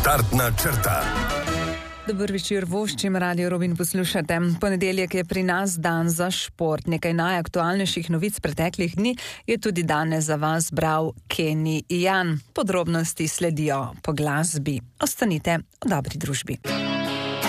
Štartna črta. Dober večer, voščim Radio Robin poslušate. Ponedeljek je pri nas dan za šport. Nekaj najaktualnejših novic preteklih dni je tudi danes za vas bral Kenny Jan. Podrobnosti sledijo po glasbi. Ostanite v dobri družbi.